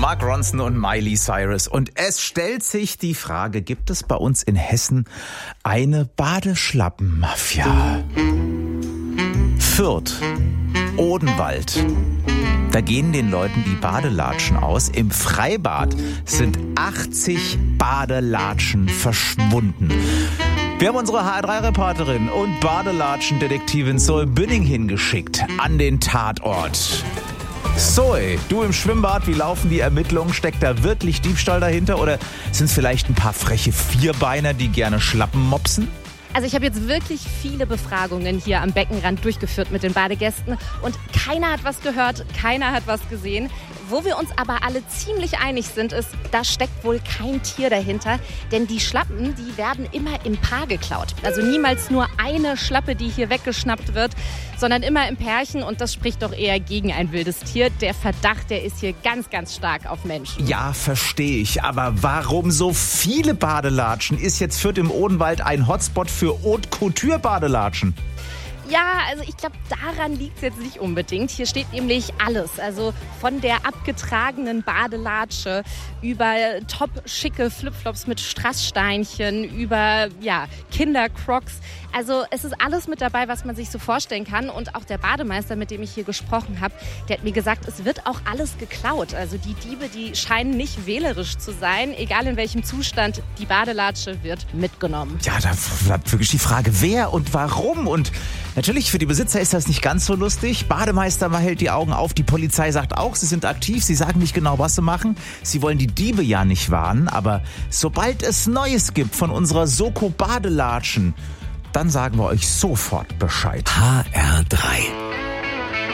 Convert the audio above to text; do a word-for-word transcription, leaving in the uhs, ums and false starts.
Mark Ronson und Miley Cyrus. Und es stellt sich die Frage, gibt es bei uns in Hessen eine Badeschlappenmafia? Fürth, Odenwald. Da gehen den Leuten die Badelatschen aus. Im Freibad sind achtzig Badelatschen verschwunden. Wir haben unsere H R drei Reporterin und Badelatschen-Detektivin Zoe Bünning hingeschickt an den Tatort. Zoe, du im Schwimmbad, wie laufen die Ermittlungen? Steckt da wirklich Diebstahl dahinter oder sind es vielleicht ein paar freche Vierbeiner, die gerne Schlappen mopsen? Also ich habe jetzt wirklich viele Befragungen hier am Beckenrand durchgeführt mit den Badegästen und keiner hat was gehört, keiner hat was gesehen. Wo wir uns aber alle ziemlich einig sind, ist, da steckt wohl kein Tier dahinter, denn die Schlappen, die werden immer im Paar geklaut. Also niemals nur eine Schlappe, die hier weggeschnappt wird, sondern immer im Pärchen und das spricht doch eher gegen ein wildes Tier. Der Verdacht, der ist hier ganz, ganz stark auf Menschen. Ja, verstehe ich, aber warum so viele Badelatschen? Ist jetzt Fürth im Odenwald ein Hotspot für Haute Couture Badelatschen? Ja, also ich glaube, daran liegt es jetzt nicht unbedingt. Hier steht nämlich alles. Also von der abgetragenen Badelatsche über top schicke Flipflops mit Strasssteinchen, über ja, Kindercrocs. Also es ist alles mit dabei, was man sich so vorstellen kann. Und auch der Bademeister, mit dem ich hier gesprochen habe, der hat mir gesagt, es wird auch alles geklaut. Also die Diebe, die scheinen nicht wählerisch zu sein. Egal in welchem Zustand, die Badelatsche wird mitgenommen. Ja, da bleibt wirklich die Frage, wer und warum. Und natürlich, für die Besitzer ist das nicht ganz so lustig. Bademeister mal hält die Augen auf. Die Polizei sagt auch, sie sind aktiv. Sie sagen nicht genau, was sie machen. Sie wollen die Diebe ja nicht warnen. Aber sobald es Neues gibt von unserer Soko Badelatschen, dann sagen wir euch sofort Bescheid. H R drei